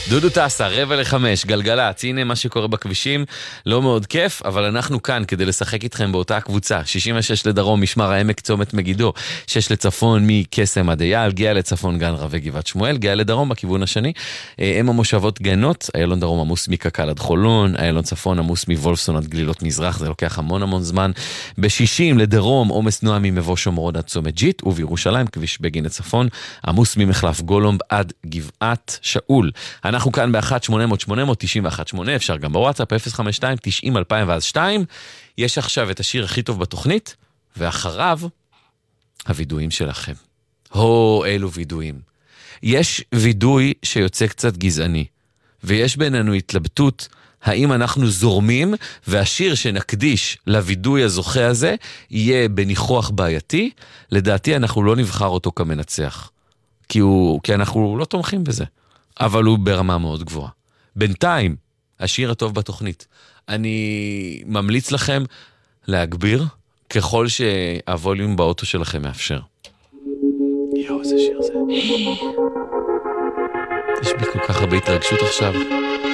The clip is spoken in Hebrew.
דודו טסה, 4:45, גלגלצ, הנה מה שקורה בכבישים, לא מאוד כיף, אבל אנחנו כאן כדי לשחק איתכם באותה קבוצה, 66 לדרום, משמר העמק, צומת מגידו, 6 לצפון, מקסם עד אייל, גאה לצפון, גן רבי גבעת שמואל, גאה לדרום בכיוון השני, הם המושבות גנות, איילון דרום עמוס מקקל עד חולון, איילון צפון עמוס מוולפסון עד גלילות מזרח, זה לוקח המון זמן, ב-60 לדרום, עומס נוע ממבוא שומרון עד צומת ג'יט, ובירושלים, כביש בגין לצפון, עמוס ממחלף גולומב עד גבעת שאול. אנחנו כאן ב-1-800-891-8, אפשר גם בוואטסאפ, 052-90-2002. יש עכשיו את השיר הכי טוב בתוכנית, ואחריו, הוידויים שלכם. אלו וידויים. יש וידוי שיוצא קצת גזעני, ויש בינינו התלבטות, האם אנחנו זורמים, והשיר שנקדיש לוידוי הזוכה הזה, יהיה בניחוח בעייתי, לדעתי אנחנו לא נבחר אותו כמנצח. כי אנחנו לא תומכים בזה. אבל הוא ברמה מאוד גבוהה. בינתיים, השיר הטוב בתוכנית. אני ממליץ לכם להגביר ככל שהווליום באוטו שלכם מאפשר. איזה שיר זה. יש בי כל כך הרבה התרגשות עכשיו.